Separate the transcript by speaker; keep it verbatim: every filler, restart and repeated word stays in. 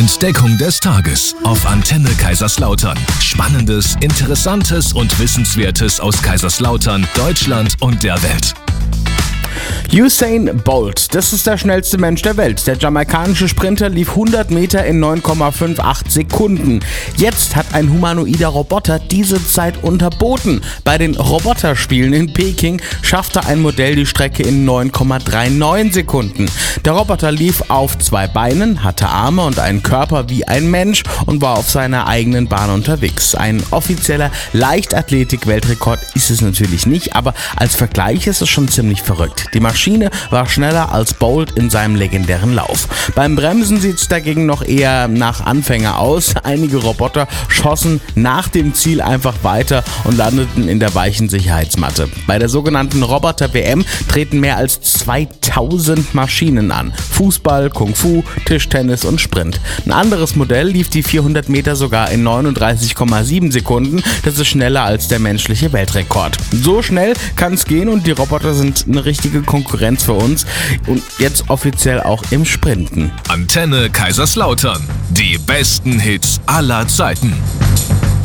Speaker 1: Entdeckung des Tages auf Antenne Kaiserslautern. Spannendes, Interessantes und Wissenswertes aus Kaiserslautern, Deutschland und der Welt.
Speaker 2: Usain Bolt, das ist der schnellste Mensch der Welt. Der jamaikanische Sprinter lief hundert Meter in neun Komma achtzehn Sekunden. Jetzt hat ein humanoider Roboter diese Zeit unterboten. Bei den Roboterspielen in Peking schaffte ein Modell die Strecke in neun Komma neununddreißig Sekunden. Der Roboter lief auf zwei Beinen, hatte Arme und einen Körper wie ein Mensch und war auf seiner eigenen Bahn unterwegs. Ein offizieller Leichtathletik-Weltrekord ist es natürlich nicht, aber als Vergleich ist es schon ziemlich verrückt. Die Maschine war schneller als Bolt in seinem legendären Lauf. Beim Bremsen sieht es dagegen noch eher nach Anfänger aus. Einige Roboter schossen nach dem Ziel einfach weiter und landeten in der weichen Sicherheitsmatte. Bei der sogenannten Roboter-W M treten mehr als zweitausend Maschinen an. Fußball, Kung Fu, Tischtennis und Sprint. Ein anderes Modell lief die vierhundert Meter sogar in neununddreißig Komma sieben Sekunden. Das ist schneller als der menschliche Weltrekord. So schnell kann es gehen und die Roboter sind eine richtige Konkurrenz für uns und jetzt offiziell auch im Sprinten.
Speaker 1: Antenne Kaiserslautern. Die besten Hits aller Zeiten.